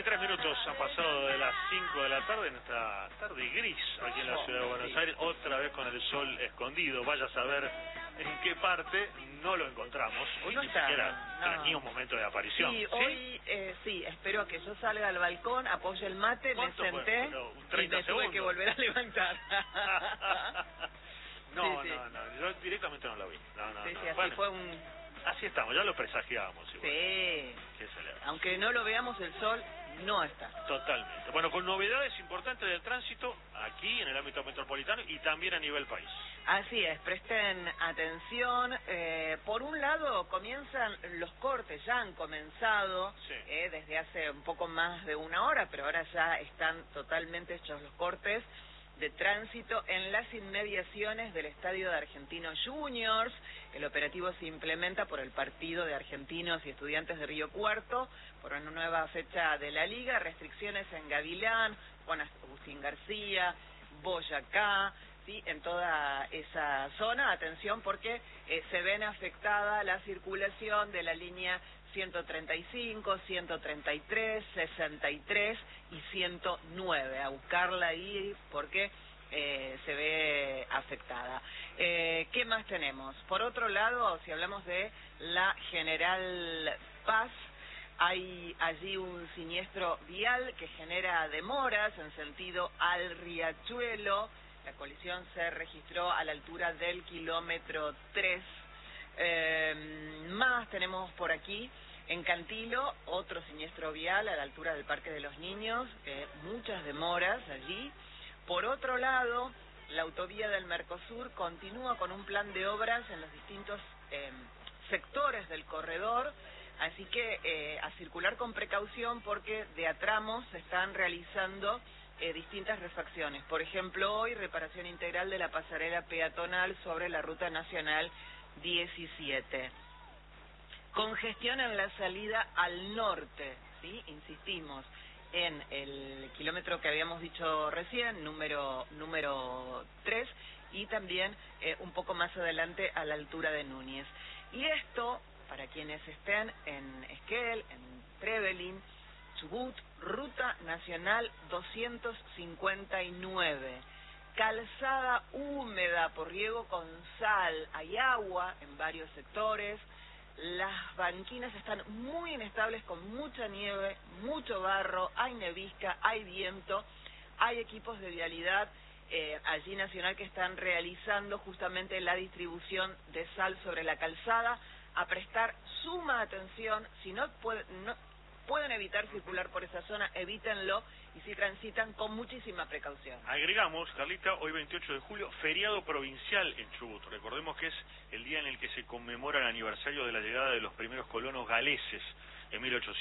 23 minutos han pasado de las 5 de la tarde en esta tarde gris aquí en la ciudad de Buenos Aires, otra vez con el sol escondido. Vaya a saber en qué parte no lo encontramos. Hoy no ni está, siquiera tenía un momento de aparición. Sí, hoy sí, espero que yo salga al balcón, apoye el mate, me senté y me tuve que volver a levantar. No, sí. no, yo directamente no lo vi. No, sí, así bueno, fue un... Así estamos, ya lo presagiábamos. Igual. Sí, ¿Qué se le hace? Aunque no lo veamos, el sol no está. Totalmente. Bueno, con novedades importantes del tránsito aquí en el ámbito metropolitano y también a nivel país. Así es, presten atención. Por un lado, comienzan los cortes, ya han comenzado sí. Desde hace un poco más de una hora, pero ahora ya están totalmente hechos los cortes de tránsito en las inmediaciones del estadio de Argentinos Juniors. El operativo se implementa por el partido de Argentinos y Estudiantes de Río Cuarto, por una nueva fecha de la Liga, restricciones en Gavilán, Juan Agustín García, Boyacá, ¿sí? En toda esa zona. Atención porque se ven afectada la circulación de la línea 135, 133, 63 y 109. A buscarla ahí porque se ve afectada. ¿Qué más tenemos? Por otro lado, si hablamos de la General Paz, hay allí un siniestro vial que genera demoras en sentido al Riachuelo. La colisión se registró a la altura del kilómetro 3. Más tenemos por aquí en Cantilo, otro siniestro vial a la altura del Parque de los Niños, muchas demoras allí. Por otro lado, la autovía del Mercosur continúa con un plan de obras en los distintos sectores del corredor, así que a circular con precaución porque de a tramos se están realizando distintas refacciones. Por ejemplo, hoy reparación integral de la pasarela peatonal sobre la Ruta Nacional 17. Congestión en la salida al norte, ¿sí? Insistimos en el kilómetro que habíamos dicho recién, número 3, y también un poco más adelante a la altura de Núñez. Y esto, para quienes estén en Esquel, en Trevelin, Chubut, Ruta Nacional 259. Calzada húmeda por riego con sal, hay agua en varios sectores. Las banquinas están muy inestables con mucha nieve, mucho barro, hay nevisca, hay viento, hay equipos de vialidad allí nacional que están realizando justamente la distribución de sal sobre la calzada. A prestar suma atención, si no pueden evitar circular por esa zona, evítenlo, y si transitan con muchísima precaución. Agregamos, Carlita, hoy 28 de julio, feriado provincial en Chubut. Recordemos que es el día en el que se conmemora el aniversario de la llegada de los primeros colonos galeses en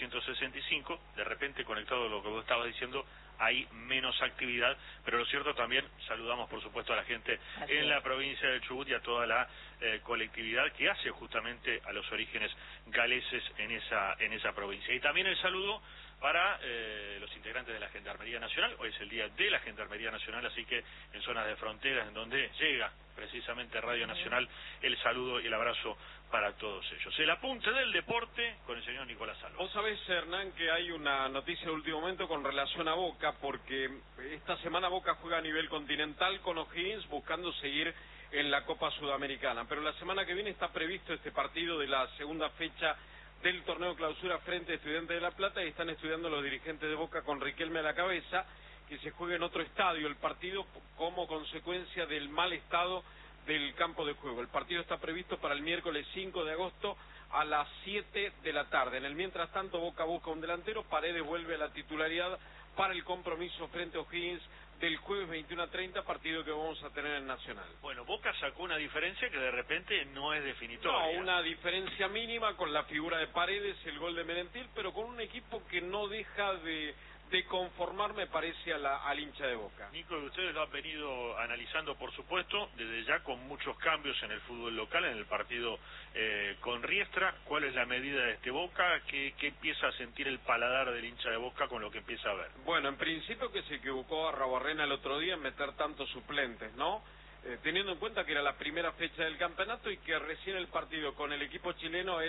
1865. De repente, conectado a lo que vos estabas diciendo, hay menos actividad, pero lo cierto también, saludamos por supuesto a la gente en la provincia de Chubut y a toda la colectividad que hace justamente a los orígenes galeses en esa provincia. Y también el saludo para los integrantes de la Gendarmería Nacional. Hoy es el día de la Gendarmería Nacional, así que en zonas de fronteras en donde llega precisamente Radio Nacional, el saludo y el abrazo para todos ellos. El apunte del deporte con el señor Nicolás Salvo. Vos sabés, Hernán, que hay una noticia de último momento con relación a Boca, porque esta semana Boca juega a nivel continental con O'Higgins buscando seguir en la Copa Sudamericana, pero la semana que viene está previsto este partido de la segunda fecha del torneo clausura frente a Estudiantes de La Plata, y están estudiando los dirigentes de Boca con Riquelme a la cabeza que se juegue en otro estadio el partido como consecuencia del mal estado del campo de juego. El partido está previsto para el miércoles 5 de agosto a las 7 de la tarde. En el mientras tanto, Boca busca un delantero, Paredes vuelve a la titularidad para el compromiso frente a O'Higgins del jueves 21:30, partido que vamos a tener en Nacional. Bueno, Boca sacó una diferencia que de repente no es definitoria. No, una diferencia mínima con la figura de Paredes, el gol de Merentiel, pero con un equipo que no deja de conformar, me parece, al hincha de Boca. Nico, ustedes lo han venido analizando, por supuesto, desde ya con muchos cambios en el fútbol local, en el partido con Riestra. ¿Cuál es la medida de este Boca? ¿Qué empieza a sentir el paladar del hincha de Boca con lo que empieza a ver? Bueno, en principio que se equivocó a Arrabarrena el otro día en meter tantos suplentes, ¿no? Teniendo en cuenta que era la primera fecha del campeonato y que recién el partido con el equipo chileno era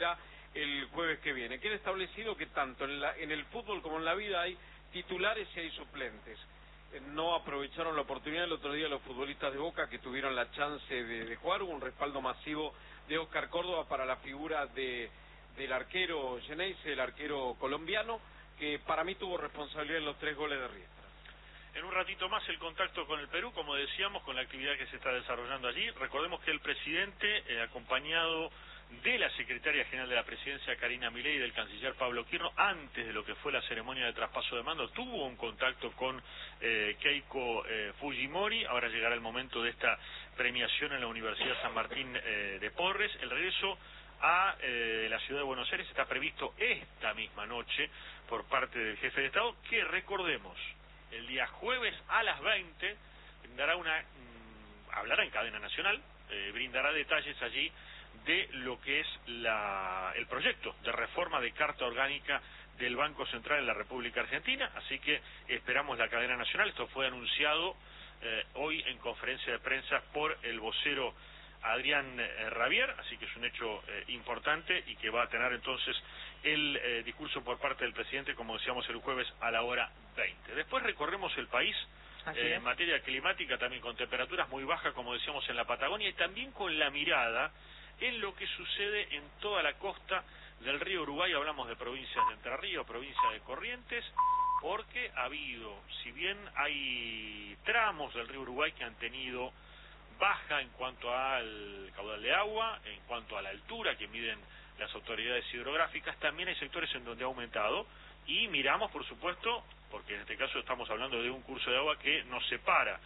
el jueves que viene. Queda establecido que tanto en el fútbol como en la vida hay titulares y hay suplentes. No aprovecharon la oportunidad el otro día los futbolistas de Boca que tuvieron la chance de jugar. Hubo un respaldo masivo de Oscar Córdoba para la figura del arquero Geneise, el arquero colombiano, que para mí tuvo responsabilidad en los 3 goles de Riestra. En un ratito más el contacto con el Perú, como decíamos, con la actividad que se está desarrollando allí. Recordemos que el presidente, acompañado de la secretaria general de la presidencia, Karina Milei, y del canciller Pablo Quirno, antes de lo que fue la ceremonia de traspaso de mando, tuvo un contacto con Keiko Fujimori. Ahora llegará el momento de esta premiación en la Universidad San Martín de Porres. El regreso a la ciudad de Buenos Aires está previsto esta misma noche por parte del jefe de Estado, que recordemos, el día jueves a las 20 brindará hablará en cadena nacional, brindará detalles allí de lo que es el proyecto de reforma de Carta Orgánica del Banco Central en la República Argentina, así que esperamos la cadena nacional. Esto fue anunciado hoy en conferencia de prensa por el vocero Adrián Rabier, así que es un hecho importante y que va a tener entonces el discurso por parte del presidente, como decíamos, el jueves a la hora 20. Después recorremos el país en materia climática, también con temperaturas muy bajas, como decíamos, en la Patagonia, y también con la mirada en lo que sucede en toda la costa del río Uruguay. Hablamos de provincias de Entre Ríos, provincia de Corrientes, porque ha habido, si bien hay tramos del río Uruguay que han tenido baja en cuanto al caudal de agua, en cuanto a la altura que miden las autoridades hidrográficas, también hay sectores en donde ha aumentado, y miramos, por supuesto, porque en este caso estamos hablando de un curso de agua que nos separa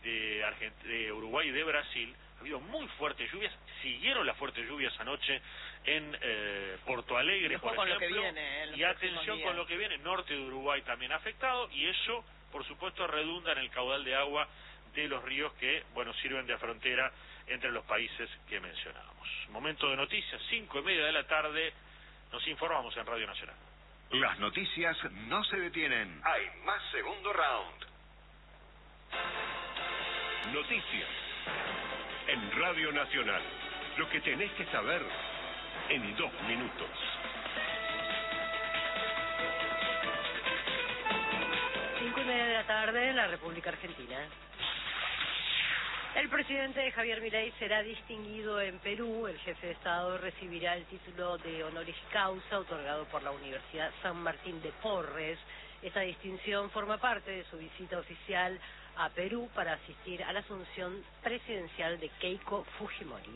de Uruguay y de Brasil. Ha habido muy fuertes lluvias, siguieron las fuertes lluvias anoche en Porto Alegre, por ejemplo, y atención con lo que viene, norte de Uruguay también afectado, y eso, por supuesto, redunda en el caudal de agua de los ríos que, bueno, sirven de frontera entre los países que mencionábamos. Momento de noticias, 5:30 de la tarde, nos informamos en Radio Nacional. Las noticias no se detienen. Hay más segundo round. Noticias en Radio Nacional. Lo que tenés que saber en 2 minutos. Cinco y media de la tarde en la República Argentina. El presidente Javier Milei será distinguido en Perú. El jefe de Estado recibirá el título de honoris causa otorgado por la Universidad San Martín de Porres. Esta distinción forma parte de su visita oficial a Perú para asistir a la asunción presidencial de Keiko Fujimori.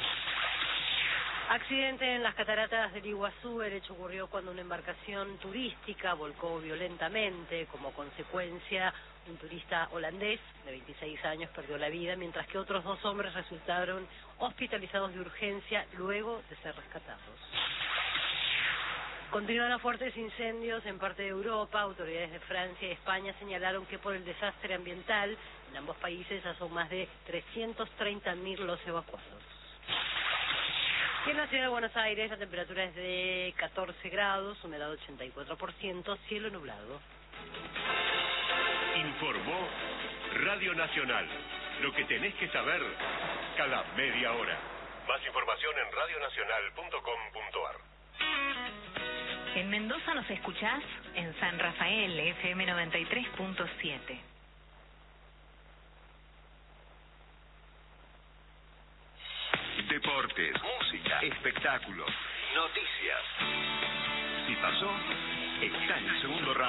Accidente en las cataratas del Iguazú. El hecho ocurrió cuando una embarcación turística volcó violentamente. Como consecuencia, un turista holandés de 26 años perdió la vida, mientras que otros 2 hombres resultaron hospitalizados de urgencia luego de ser rescatados. Continúan los fuertes incendios en parte de Europa. Autoridades de Francia y España señalaron que por el desastre ambiental en ambos países ya son más de 330.000 los evacuados. Y en la ciudad de Buenos Aires la temperatura es de 14 grados, humedad 84%, cielo nublado. Informó Radio Nacional. Lo que tenés que saber cada media hora. Más información en radionacional.com.ar. En Mendoza nos escuchás en San Rafael, FM 93.7. Deportes, música, espectáculos, noticias. Si pasó, está en el segundo round.